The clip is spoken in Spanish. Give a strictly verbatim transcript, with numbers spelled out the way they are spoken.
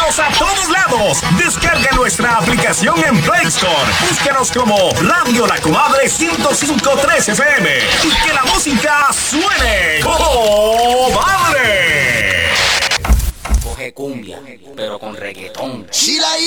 Síguenos a todos lados. Descarga nuestra aplicación en Play Store. Búscanos como Radio La Comadre ciento cinco punto tres F M. Y que la música suene. ¡Comadre! Coge cumbia, pero con reggaetón.